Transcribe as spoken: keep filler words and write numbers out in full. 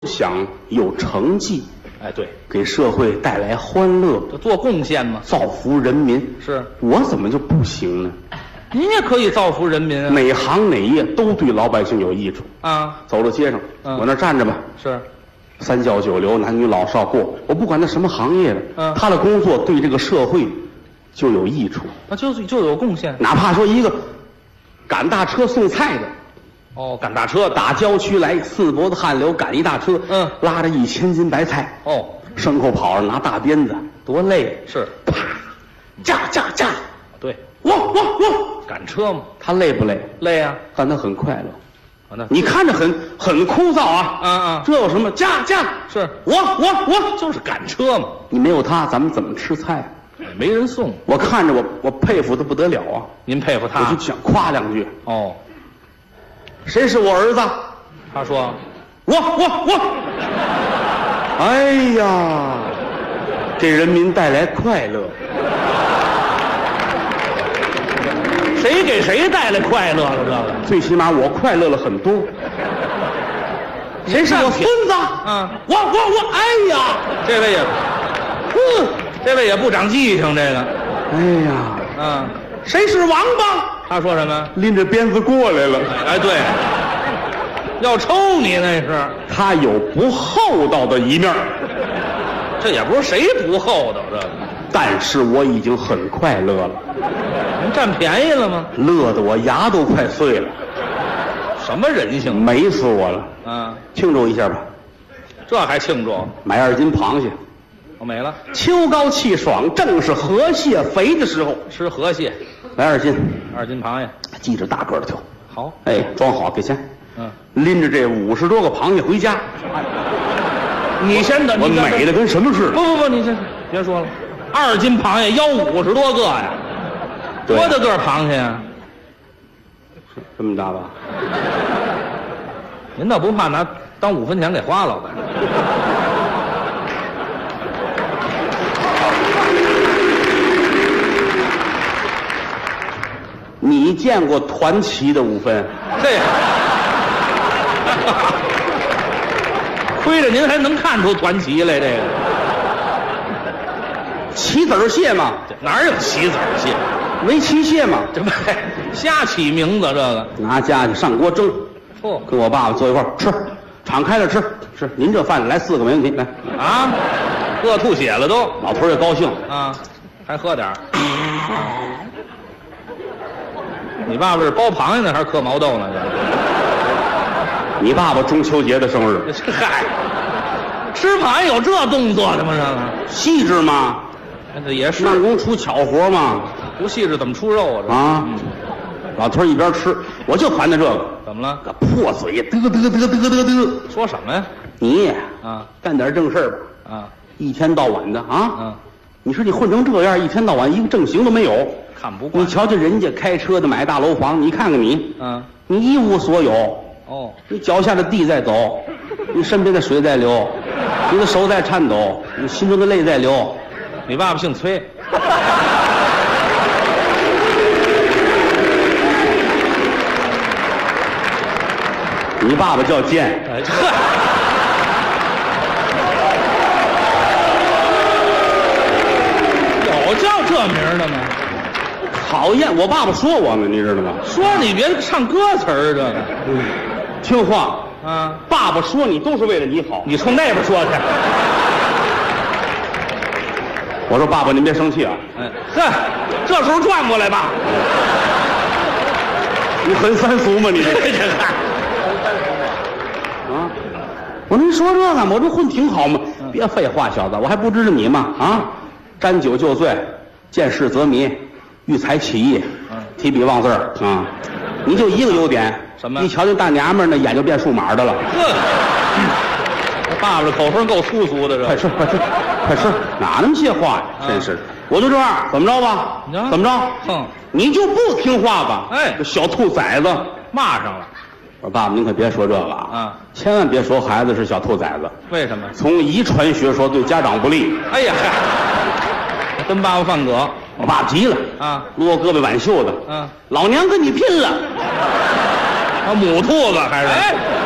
想有成绩， 哎，对， 给社会带来欢乐， 这做贡献嘛。 造福人民。 是我怎么就不行呢？ 您也可以造福人民啊。 哪行哪业都对老百姓有益处啊。 走到街上， 嗯、 我那站着吧， 是三教九流，男女老少过，我不管他什么行业的， 嗯、 他的工作对这个社会就有益处， 那就是就有贡献。 哪怕说一个赶大车送菜的。 哦，赶大车打郊区来，四脖子汗流赶一大车， 嗯， 拉着一千斤白菜， 哦， 牲口跑着拿大鞭子，多累！ 是， 啪，驾驾驾， 对， 哇哇哇， 赶车嘛， 他累不累？ 累啊， 但他很快乐。 啊，那你看着很很枯燥啊， 啊啊， 这有什么？驾驾， 是我我我就是赶车嘛。 你没有他，咱们怎么吃菜？ 没人送， 我看着我我佩服的不得了啊！ 您佩服他？ 我就想夸两句。 哦。 谁是我儿子？ 他说：“ 我我我。”哎呀，给人民带来快乐。 谁给谁带来快乐了？这个最起码我快乐了很多。谁是我孙子？ 嗯， 我我我，哎呀， 这位也， 嗯， 这位也不长记性，这个。 哎呀， 嗯， 谁是王八？ 他说什么？ 拎着鞭子过来了。 哎，对，要抽你那是。 他有不厚道的一面， 这也不是谁不厚道这个。 但是我已经很快乐了。 您占便宜了吗？ 乐得我牙都快碎了。 什么人性？ 美死我了。 嗯， 庆祝一下吧。 这还庆祝？ 买二斤螃蟹。 我没了。 秋高气爽，正是河蟹肥的时候， 吃河蟹。 来二斤， 二斤螃蟹， 记着大个的挑。 好， 哎，装好给钱。 嗯， 拎着这五十多个螃蟹回家。 你先等， 我美的跟什么似的。 不不不，你先别说了，二斤螃蟹要五十多个呀，多大个螃蟹呀？ 这么大吧？ 您倒不怕拿当五分钱给花了吧？ 你见过团旗的五分？ 这亏着您还能看出团旗来，这个棋子蟹嘛？ 哪有棋子蟹？ 围棋蟹嘛？ 这不瞎起名字，这个拿家去上锅蒸。 哦， 跟我爸爸坐一块儿吃，敞开了吃吃。您这饭来四个没问题，来啊，饿吐血了都。 老头儿也高兴啊，还喝点儿。你爸爸是包螃蟹呢，还是嗑毛豆呢？ 你爸爸中秋节的生日， 这嗨，吃螃蟹有这动作的吗？这个细致吗？ 这也是慢工出巧活嘛。 不细致怎么出肉啊？这啊， 嗯、 老头一边吃，我就烦他这个。 怎么了？ 个破嘴，嘚嘚嘚嘚嘚嘚。 说什么呀？ 你啊， 干点正事儿吧。 啊， 一天到晚的啊。 嗯。 你说你混成这样，一天到晚一个正形都没有。 看不惯。 你瞧瞧人家开车的买大楼房，你看看你， 嗯， 你一无所有。 哦， 你脚下的地在走，你身边的水在流，你的手在颤抖，你心中的泪在流。 你爸爸姓崔。 你爸爸叫贱。 哎呵。有叫这名的吗？ 讨厌，我爸爸说我呢，你知道吗？ 说你别唱歌词儿，这个， 嗯，听话啊！ 爸爸说你都是为了你好， 你冲那边说去。 我说爸爸您别生气啊。 哎，呵，这时候转过来吧。 你很三俗吗你？啊！我说你说这干嘛？我这混挺好嘛。嗯、别废话，小子，我还不知道你吗？啊，沾酒就醉，见事则迷。育才起意， 嗯， 提笔忘字儿啊！你就一个优点， 什么？ 你瞧这大娘们儿那眼就变数码的了。 呵，我爸爸这口风够粗俗的，这快吃快吃快吃，哪那么些话呀？真是，我就这样，怎么着吧？怎么着？ 哼， 你就不听话吧？ 哎， 这小兔崽子骂上了。 我说爸爸，您可别说这个啊！ 啊， 千万别说孩子是小兔崽子。 为什么？ 从遗传学说对家长不利。 哎呀，跟爸爸犯葛。 我爸急了啊， 撸胳膊挽袖子， 嗯， 老娘跟你拼了！ 啊，母兔子还是？哎。